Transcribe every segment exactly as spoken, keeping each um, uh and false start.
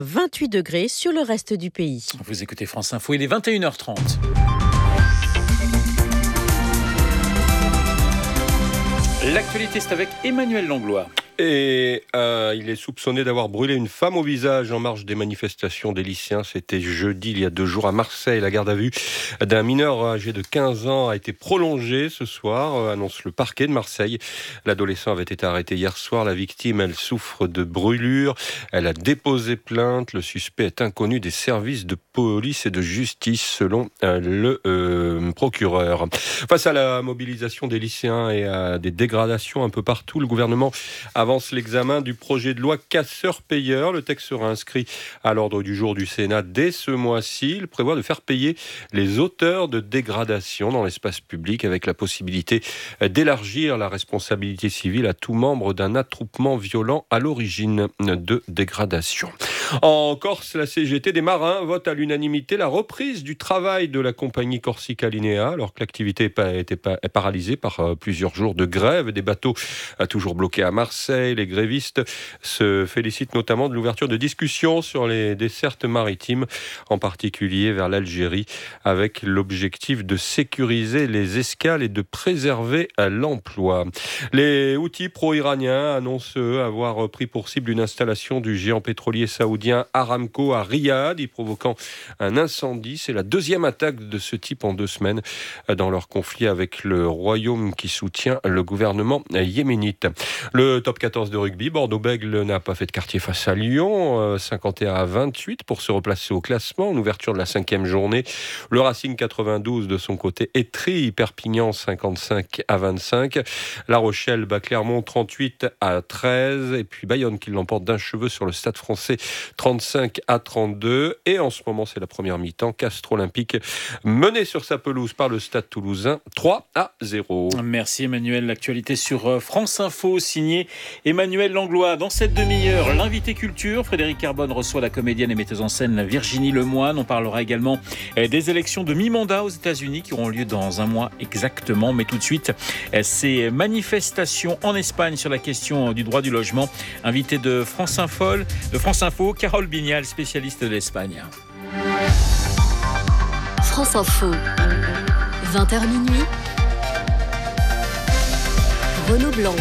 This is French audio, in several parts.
vingt-huit degrés sur le reste du pays. Vous écoutez France Info, il est vingt et une heures trente. L'actualité, c'est avec Emmanuel Langlois. Et euh, il est soupçonné d'avoir brûlé une femme au visage en marge des manifestations des lycéens. C'était jeudi, il y a deux jours à Marseille. La garde à vue d'un mineur âgé de quinze ans a été prolongée ce soir, euh, annonce le parquet de Marseille. L'adolescent avait été arrêté hier soir. La victime, elle souffre de brûlures. Elle a déposé plainte. Le suspect est inconnu des services de police et de justice, selon euh, le euh, procureur. Face à la mobilisation des lycéens et à des dégradations un peu partout, le gouvernement avance l'examen du projet de loi casseurs-payeurs. Le texte sera inscrit à l'ordre du jour du Sénat dès ce mois-ci. Il prévoit de faire payer les auteurs de dégradations dans l'espace public, avec la possibilité d'élargir la responsabilité civile à tout membre d'un attroupement violent à l'origine de dégradation. En Corse, la C G T des marins vote à l'unanimité la reprise du travail de la compagnie Corsica Linea, alors que l'activité était paralysée par plusieurs jours de grève. Des bateaux toujours bloqués à Marseille. Les grévistes se félicitent notamment de l'ouverture de discussions sur les dessertes maritimes, en particulier vers l'Algérie, avec l'objectif de sécuriser les escales et de préserver l'emploi. Les Houthis pro-iraniens annoncent eux, avoir pris pour cible une installation du géant pétrolier saoudien Aramco à Riyad, y provoquant un incendie. C'est la deuxième attaque de ce type en deux semaines dans leur conflit avec le royaume qui soutient le gouvernement yéménite. Le top quatorze de rugby, Bordeaux-Bègles n'a pas fait de quartier face à Lyon, cinquante et un à vingt-huit pour se replacer au classement en ouverture de la cinquième journée. Le Racing quatre-vingt-douze de son côté étrie Perpignan cinquante-cinq à vingt-cinq. La Rochelle bat Clermont trente-huit à treize et puis Bayonne qui l'emporte d'un cheveu sur le Stade Français trente-cinq à trente-deux. Et en ce moment, c'est la première mi-temps. Castres Olympique mené sur sa pelouse par le Stade Toulousain trois à zéro. Merci Emmanuel. L'actualité sur France Info, signé Emmanuel Langlois. Dans cette demi-heure, l'invité culture, Frédéric Carbone reçoit la comédienne et metteuse en scène Virginie Lemoine. On parlera également des élections de mi-mandat aux États-Unis qui auront lieu dans un mois exactement. Mais tout de suite, ces manifestations en Espagne sur la question du droit du logement. Invité de France Info, de France Info, Carole Bignal, spécialiste de l'Espagne. France Info, vingt heures minuit, Renaud Blanc.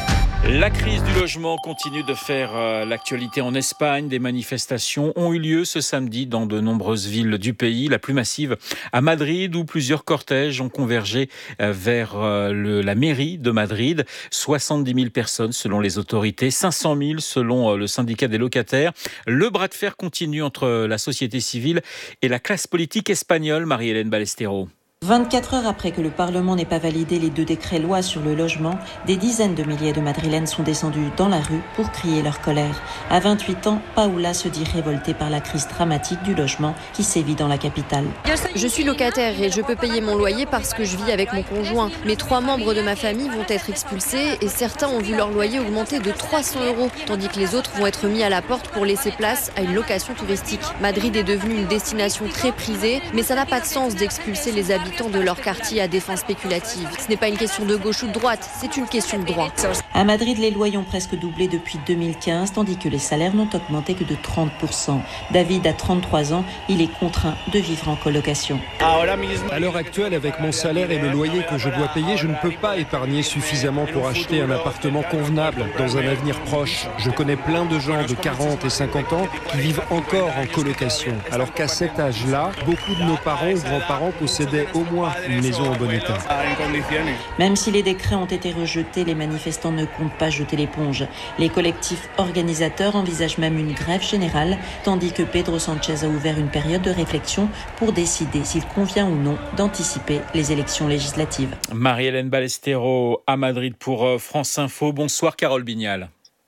La crise du logement continue de faire euh, l'actualité en Espagne. Des manifestations ont eu lieu ce samedi dans de nombreuses villes du pays. La plus massive à Madrid, où plusieurs cortèges ont convergé euh, vers euh, le, la mairie de Madrid. soixante-dix mille personnes selon les autorités, cinq cent mille selon euh, le syndicat des locataires. Le bras de fer continue entre la société civile et la classe politique espagnole. Marie-Hélène Ballesteros. vingt-quatre heures après que le Parlement n'ait pas validé les deux décrets-lois sur le logement, des dizaines de milliers de Madrilènes sont descendus dans la rue pour crier leur colère. À vingt-huit ans, Paola se dit révoltée par la crise dramatique du logement qui sévit dans la capitale. Je suis locataire et je peux payer mon loyer parce que je vis avec mon conjoint. Mais trois membres de ma famille vont être expulsés et certains ont vu leur loyer augmenter de trois cents euros, tandis que les autres vont être mis à la porte pour laisser place à une location touristique. Madrid est devenue une destination très prisée, mais ça n'a pas de sens d'expulser les habitants de leur quartier à des fins spéculatives. Ce n'est pas une question de gauche ou de droite, c'est une question de droit. À Madrid, les loyers ont presque doublé depuis deux mille quinze, tandis que les salaires n'ont augmenté que de trente pour cent. David a trente-trois ans, il est contraint de vivre en colocation. À l'heure actuelle, avec mon salaire et le loyer que je dois payer, je ne peux pas épargner suffisamment pour acheter un appartement convenable dans un avenir proche. Je connais plein de gens de quarante et cinquante ans qui vivent encore en colocation, alors qu'à cet âge-là, beaucoup de nos parents ou grands-parents possédaient au moins une maison en bon état. Même si les décrets ont été rejetés, les manifestants ne comptent pas jeter l'éponge. Les collectifs organisateurs envisagent même une grève générale, tandis que Pedro Sanchez a ouvert une période de réflexion pour décider s'il convient ou non d'anticiper les élections législatives. Marie-Hélène Ballesteros à Madrid pour France Info. Bonsoir Carole Bignal.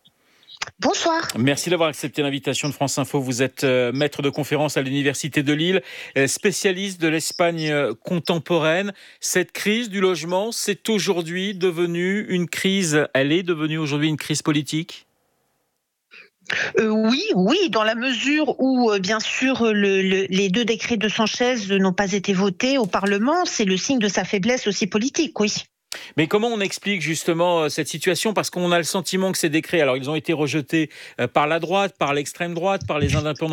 Bonsoir. Merci d'avoir accepté l'invitation de France Info. Vous êtes euh, maître de conférence à l'Université de Lille, euh, spécialiste de l'Espagne euh, contemporaine. Cette crise du logement, c'est aujourd'hui devenu une crise, elle est devenue aujourd'hui une crise politique ? Euh, oui, oui, dans la mesure où, euh, bien sûr, le, le, les deux décrets de Sanchez n'ont pas été votés au Parlement, c'est le signe de sa faiblesse aussi politique, oui. Mais comment on explique justement cette situation ? Parce qu'on a le sentiment que ces décrets, alors ils ont été rejetés par la droite, par l'extrême droite, par les indépendants